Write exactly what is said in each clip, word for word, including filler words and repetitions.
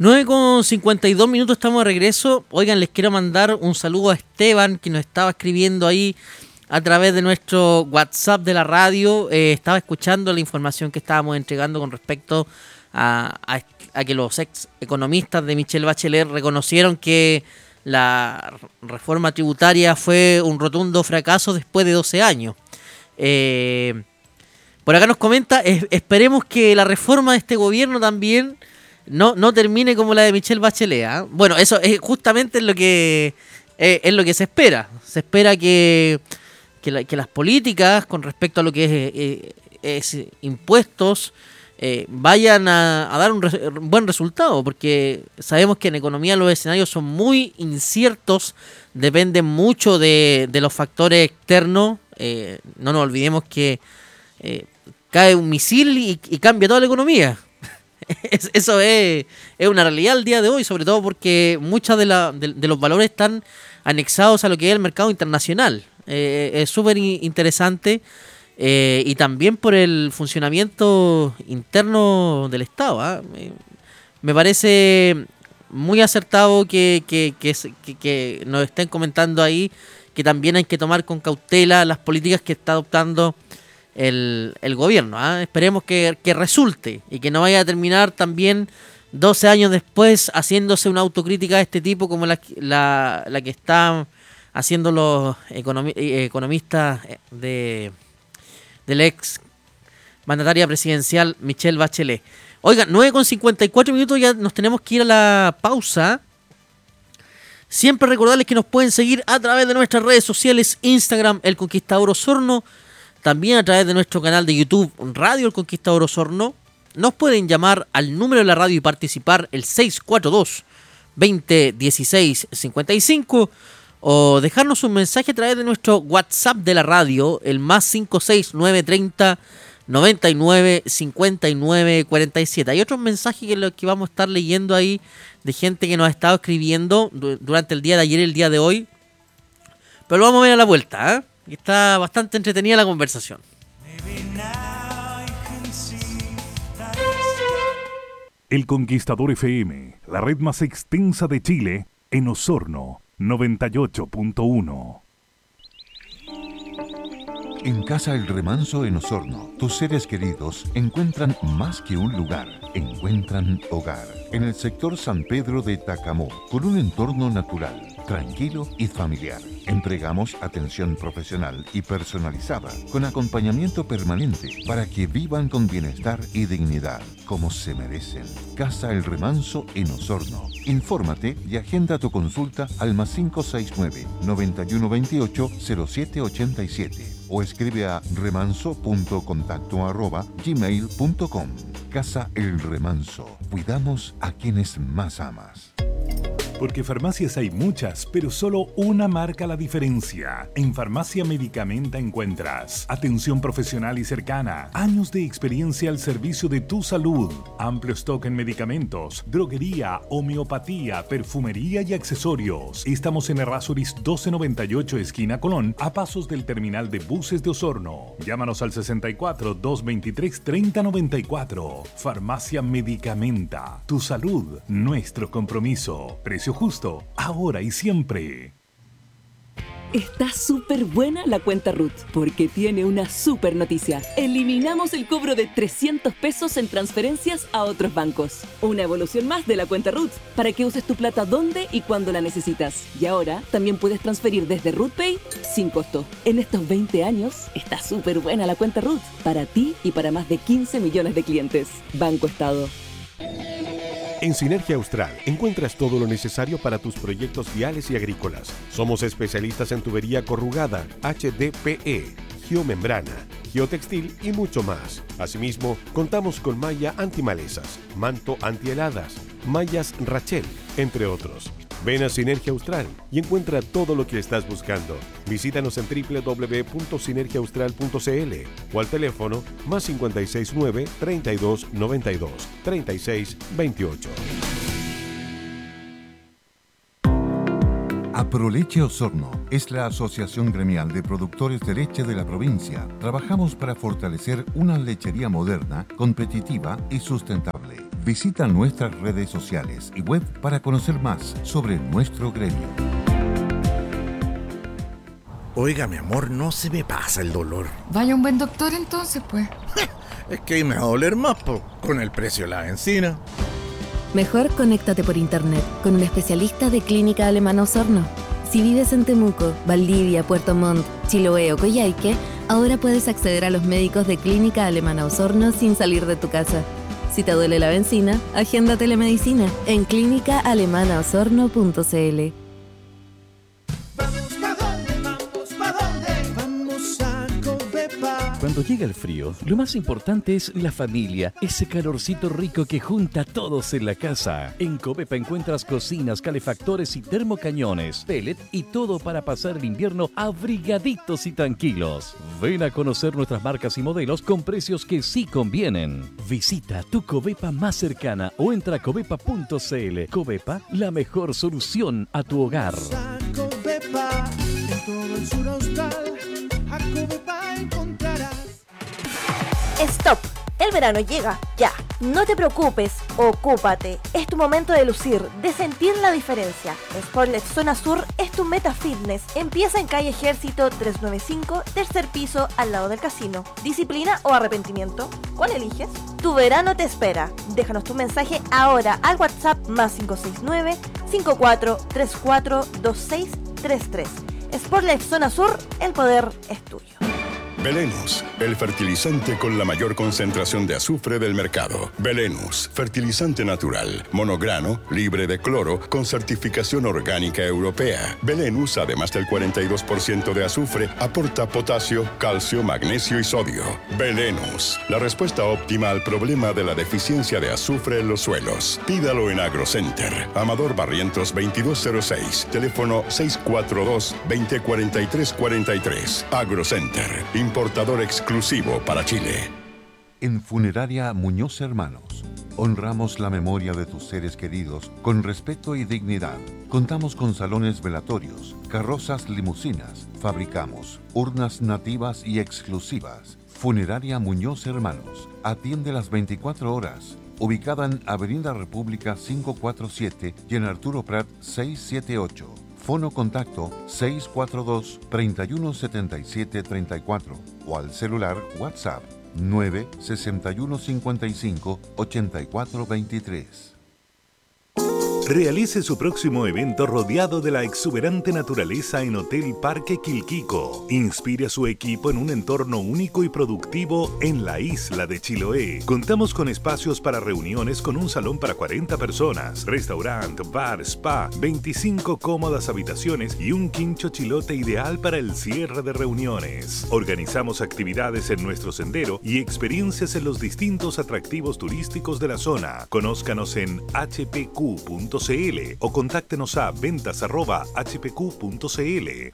nueve con cincuenta y dos minutos, estamos de regreso. Oigan, les quiero mandar un saludo a Esteban, que nos estaba escribiendo ahí a través de nuestro WhatsApp de la radio. Eh, estaba escuchando la información que estábamos entregando con respecto a, a, a que los ex economistas de Michelle Bachelet reconocieron que la reforma tributaria fue un rotundo fracaso después de doce años. Eh, por acá nos comenta, es, esperemos que la reforma de este gobierno también no, no termine como la de Michelle Bachelet, ¿eh? Bueno, eso es justamente lo que eh, es lo que se espera. Se espera que, que, la, que las políticas con respecto a lo que es, eh, es impuestos eh, vayan a, a dar un, re, un buen resultado, porque sabemos que en economía los escenarios son muy inciertos, dependen mucho de, de los factores externos. Eh, no nos olvidemos que eh, cae un misil y, y cambia toda la economía. Eso es, es una realidad al día de hoy, sobre todo porque muchos de, la, de, de los valores están anexados a lo que es el mercado internacional. Eh, es súper interesante eh, y también por el funcionamiento interno del Estado. ¿eh? Me, me parece muy acertado que, que, que, que, que nos estén comentando ahí que también hay que tomar con cautela las políticas que está adoptando el, el gobierno. ¿eh? Esperemos que, que resulte y que no vaya a terminar también doce años después haciéndose una autocrítica de este tipo como la, la, la que están haciendo los economi- economistas de, del ex mandataria presidencial Michelle Bachelet. Oiga, nueve con cincuenta y cuatro minutos, ya nos tenemos que ir a la pausa. Siempre recordarles que nos pueden seguir a través de nuestras redes sociales, Instagram, El Conquistador Osorno, también a través de nuestro canal de YouTube, Radio El Conquistador Osorno. Nos pueden llamar al número de la radio y participar, el seis cuatro dos, veinte, dieciséis, cincuenta y cinco, o dejarnos un mensaje a través de nuestro WhatsApp de la radio, el más cinco seis nueve treinta, noventa y nueve, cincuenta y nueve, cuarenta y siete. Hay otros mensajes que, lo que vamos a estar leyendo ahí de gente que nos ha estado escribiendo durante el día de ayer y el día de hoy, pero lo vamos a ver a la vuelta, ¿eh? Está bastante entretenida la conversación. El Conquistador F M, la red más extensa de Chile, en Osorno, noventa y ocho punto uno. En Casa El Remanso en Osorno, tus seres queridos encuentran más que un lugar, encuentran hogar. En el sector San Pedro de Tacamó, con un entorno natural, tranquilo y familiar. Entregamos atención profesional y personalizada, con acompañamiento permanente, para que vivan con bienestar y dignidad, como se merecen. Casa El Remanso en Osorno. Infórmate y agenda tu consulta al más cinco seis nueve, noventa y uno veintiocho, cero siete ochenta y siete o escribe a remanso punto contacto arroba gmail punto com. Casa El Remanso. Cuidamos a quienes más amas. Porque farmacias hay muchas, pero solo una marca la diferencia. En Farmacia Medicamenta encuentras atención profesional y cercana, años de experiencia al servicio de tu salud, amplio stock en medicamentos, droguería, homeopatía, perfumería y accesorios. Estamos en Errázuriz doce noventa y ocho, esquina Colón, a pasos del terminal de buses de Osorno. Llámanos al sesenta y cuatro, doscientos veintitrés, treinta noventa y cuatro. Farmacia Medicamenta. Tu salud, nuestro compromiso. Precio justo, ahora y siempre. Está súper buena la cuenta R U T, porque tiene una súper noticia. Eliminamos el cobro de trescientos pesos en transferencias a otros bancos. Una evolución más de la cuenta R U T, para que uses tu plata donde y cuando la necesitas. Y ahora también puedes transferir desde R U T Pay sin costo. En estos veinte años, está súper buena la cuenta R U T, para ti y para más de quince millones de clientes. Banco Estado. En Sinergia Austral encuentras todo lo necesario para tus proyectos viales y agrícolas. Somos especialistas en tubería corrugada, H D P E, geomembrana, geotextil y mucho más. Asimismo, contamos con malla antimalezas, manto antiheladas, mallas Rachel, entre otros. Ven a Sinergia Austral y encuentra todo lo que estás buscando. Visítanos en doble u doble u doble u punto sinergia austral punto c l o al teléfono más cinco seis nueve, treinta y dos, noventa y dos, treinta y seis, veintiocho. Aproleche Osorno es la asociación gremial de productores de leche de la provincia. Trabajamos para fortalecer una lechería moderna, competitiva y sustentable. Visita nuestras redes sociales y web para conocer más sobre nuestro gremio. Oiga, mi amor, no se me pasa el dolor. Vaya un buen doctor entonces, pues. Es que ahí me va a doler más, po, con el precio de la benzina. Mejor conéctate por internet con un especialista de Clínica Alemana Osorno. Si vives en Temuco, Valdivia, Puerto Montt, Chiloé o Coyhaique, ahora puedes acceder a los médicos de Clínica Alemana Osorno sin salir de tu casa. Si te duele la benzina, agenda telemedicina en clínica alemana osorno punto c l. Cuando llega el frío, lo más importante es la familia, ese calorcito rico que junta a todos en la casa. En Covepa encuentras cocinas, calefactores y termocañones, pellet y todo para pasar el invierno abrigaditos y tranquilos. Ven a conocer nuestras marcas y modelos con precios que sí convienen. Visita tu Covepa más cercana o entra a covepa punto c l. Covepa, la mejor solución a tu hogar. Covepa, en todo el sur austral, a Covepa encontrarás. ¡Stop! El verano llega, ya. No te preocupes, ocúpate. Es tu momento de lucir, de sentir la diferencia. Sportlet Zona Sur es tu meta fitness. Empieza en calle Ejército trescientos noventa y cinco, tercer piso, al lado del casino. ¿Disciplina o arrepentimiento? ¿Cuál eliges? Tu verano te espera. Déjanos tu mensaje ahora al WhatsApp más cinco seis nueve, cinco cuatro tres cuatro, dos seis tres tres. Sportlet Zona Sur, el poder es tuyo. Belenus, el fertilizante con la mayor concentración de azufre del mercado. Belenus, fertilizante natural, monograno, libre de cloro, con certificación orgánica europea. Belenus, además del cuarenta y dos por ciento de azufre, aporta potasio, calcio, magnesio y sodio. Belenus, la respuesta óptima al problema de la deficiencia de azufre en los suelos. Pídalo en AgroCenter. Amador Barrientos veintidós cero seis, teléfono seis cuatro dos, dos cero cuatro tres cuatro tres. AgroCenter, importador exclusivo para Chile. En Funeraria Muñoz Hermanos, honramos la memoria de tus seres queridos con respeto y dignidad. Contamos con salones velatorios, carrozas limusinas, fabricamos urnas nativas y exclusivas. Funeraria Muñoz Hermanos, atiende las veinticuatro horas. Ubicada en Avenida República quinientos cuarenta y siete y en Arturo Prat seiscientos setenta y ocho. Fono contacto seis cuatro dos, tres uno siete siete tres cuatro o al celular WhatsApp nueve seis uno cinco cinco ocho cuatro dos tres. Realice su próximo evento rodeado de la exuberante naturaleza en Hotel Parque Quilquico. Inspire a su equipo en un entorno único y productivo en la isla de Chiloé. Contamos con espacios para reuniones con un salón para cuarenta personas, restaurante, bar, spa, veinticinco cómodas habitaciones y un quincho chilote ideal para el cierre de reuniones. Organizamos actividades en nuestro sendero y experiencias en los distintos atractivos turísticos de la zona. Conózcanos en h p q punto c l o contáctenos a ventas arroba h p q punto c l.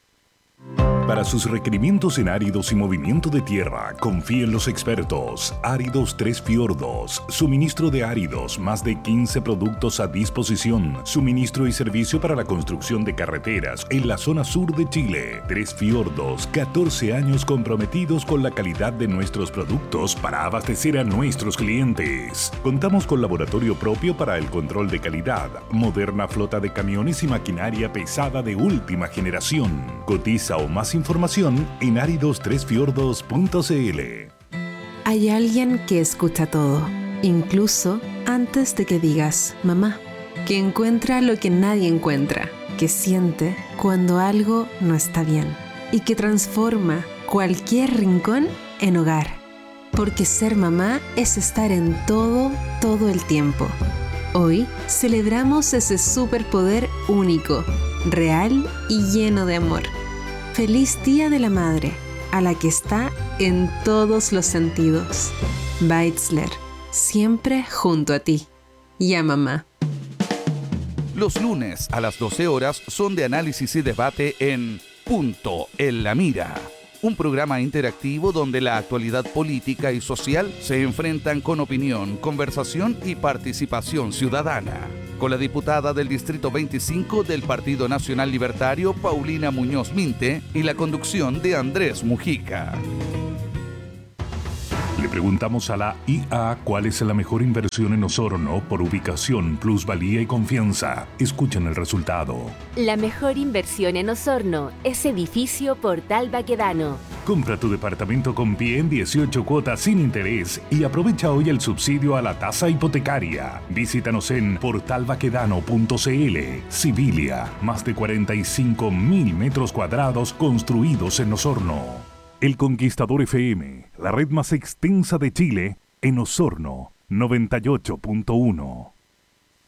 Para sus requerimientos en áridos y movimiento de tierra, confíe en los expertos. Áridos Tres Fiordos. Suministro de áridos, más de quince productos a disposición. Suministro y servicio para la construcción de carreteras en la zona sur de Chile. Tres Fiordos, catorce años comprometidos con la calidad de nuestros productos para abastecer a nuestros clientes. Contamos con laboratorio propio para el control de calidad, moderna flota de camiones y maquinaria pesada de última generación. Cotiza o más información en áridos tres fiordos punto c l. Hay alguien que escucha todo, incluso antes de que digas mamá, que encuentra lo que nadie encuentra, que siente cuando algo no está bien y que transforma cualquier rincón en hogar. Porque ser mamá es estar en todo, todo el tiempo. Hoy celebramos ese superpoder único, real y lleno de amor. Feliz Día de la Madre, a la que está en todos los sentidos. Beitzler, siempre junto a ti. Ya mamá. Los lunes a las doce horas son de análisis y debate en Punto en la Mira. Un programa interactivo donde la actualidad política y social se enfrentan con opinión, conversación y participación ciudadana. Con la diputada del Distrito veinticinco del Partido Nacional Libertario, Paulina Muñoz Minte, y la conducción de Andrés Mujica. Le Le preguntamos a la I A cuál es la mejor inversión en Osorno por ubicación, plusvalía y confianza. Escuchen el resultado. La mejor inversión en Osorno es Edificio Portal Baquedano. Compra tu departamento con pie en dieciocho cuotas sin interés y aprovecha hoy el subsidio a la tasa hipotecaria. Visítanos en portal baquedano punto c l. Civilia, más de cuarenta y cinco mil metros cuadrados construidos en Osorno. El Conquistador F M, la red más extensa de Chile, en Osorno, noventa y ocho punto uno.